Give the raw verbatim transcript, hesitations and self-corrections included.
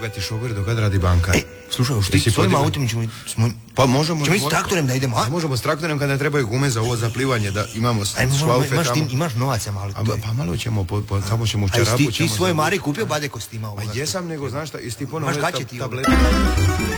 kad ti šofer do kad radi banka. E, slušaj, už ti svojim autom ćemo... Pa možemo... Ćemo ići s traktorem da idemo, a? Možemo s traktorem kada trebaju gume za ovo zaplivanje, da imamo šlaufe tamo. Imaš, imaš novaca malo. A, pa malo ćemo, po, po, tamo ćemo u čarapu. A ti, ti svoje Mari kupio bade kostima ovoga? Ma jesam, nego znaš šta, isti ponovno... Imaš gaće ti tablete.